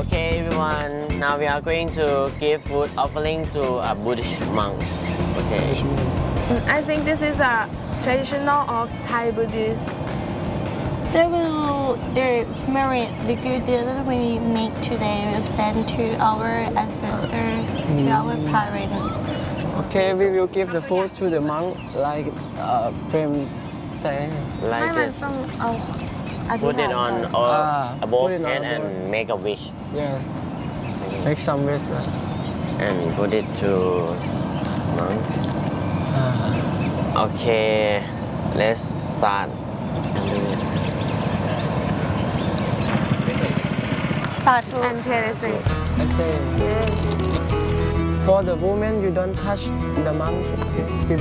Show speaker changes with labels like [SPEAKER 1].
[SPEAKER 1] Okay, everyone. Now we are going to give food offering to a Buddhist monk. Okay.
[SPEAKER 2] I think this is a traditional of Thai Buddhist.
[SPEAKER 3] The merit, the good deed that we make today will send to our ancestors, to our parents.
[SPEAKER 4] Okay, we will give the food to the monk like Prem say.
[SPEAKER 1] Like
[SPEAKER 2] มัน
[SPEAKER 1] this.
[SPEAKER 2] ต้องเอาอธิษ
[SPEAKER 1] Put
[SPEAKER 2] ฐาน
[SPEAKER 1] it on
[SPEAKER 2] ก่อน
[SPEAKER 1] above
[SPEAKER 4] put it on
[SPEAKER 1] head
[SPEAKER 4] above.
[SPEAKER 1] and make a wish.
[SPEAKER 4] Yes. Make some wish.
[SPEAKER 1] And put it to monk. Okay, let's start and do it.
[SPEAKER 3] สาธุ
[SPEAKER 2] and carelessly
[SPEAKER 4] Okay. For the woman, you don't touch the monk. Okay?